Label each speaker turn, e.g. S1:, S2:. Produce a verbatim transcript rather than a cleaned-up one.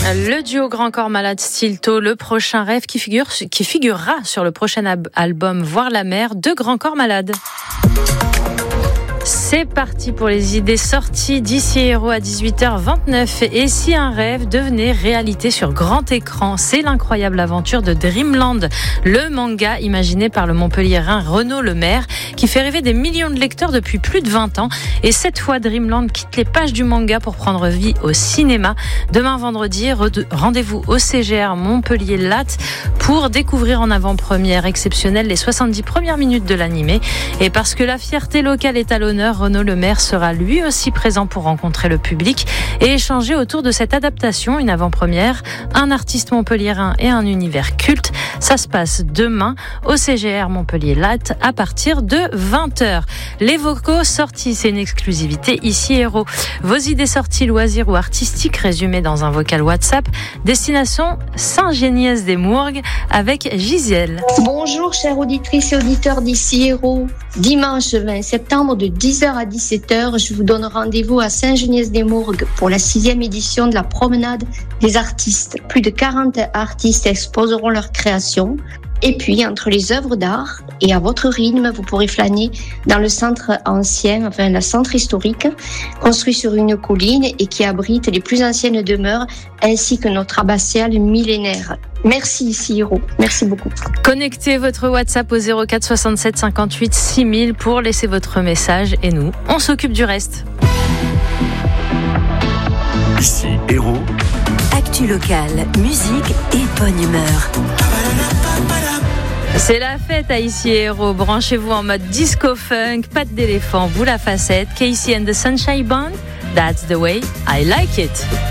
S1: Le duo Grand Corps Malade Stilto, le prochain rêve qui, figure, qui figurera sur le prochain ab- album Voir la mer de Grand Corps Malade. C'est parti pour les idées sorties d'Ici Héros à dix-huit heures vingt-neuf. Et si un rêve devenait réalité sur grand écran, c'est l'incroyable aventure de Dreamland, le manga imaginé par le Montpelliérain Renaud Lemaire, qui fait rêver des millions de lecteurs depuis plus de vingt ans. Et cette fois, Dreamland quitte les pages du manga pour prendre vie au cinéma. Demain vendredi, rendez-vous au C G R Montpellier-Latte pour découvrir en avant-première exceptionnelle les soixante-dix premières minutes de l'animé. Et parce que la fierté locale est à l'honneur, Renaud Lemaire sera lui aussi présent pour rencontrer le public et échanger autour de cette adaptation, une avant-première, un artiste montpelliérain et un univers culte. Ça se passe demain au C G R Montpellier-Latte à partir de vingt heures. Les vocaux sortis, c'est une exclusivité Ici Héros. Vos idées sorties loisirs ou artistiques résumées dans un vocal WhatsApp, destination Saint-Géniès-des-Mourgues avec Gisèle.
S2: Bonjour chères auditrices et auditeurs d'Ici Héros. Dimanche vingt septembre de dix heures à dix-sept heures, je vous donne rendez-vous à Saint-Géniès-des-Mourgues pour la sixième édition de la promenade des artistes. Plus de quarante artistes exposeront leurs créations. Et puis, entre les œuvres d'art et à votre rythme, vous pourrez flâner dans le centre ancien, enfin le centre historique, construit sur une colline et qui abrite les plus anciennes demeures, ainsi que notre abbatiale millénaire. Merci Ici Héros, merci beaucoup.
S1: Connectez votre WhatsApp au zéro quatre soixante-sept cinquante-huit six mille pour laisser votre message et nous, on s'occupe du reste.
S3: Ici Héros.
S4: Actu locale, musique et bonne humeur.
S1: C'est la fête à Ici Héros. Branchez-vous en mode disco funk, patte d'éléphant, boule à facettes. Casey and the Sunshine Band, that's the way I like it.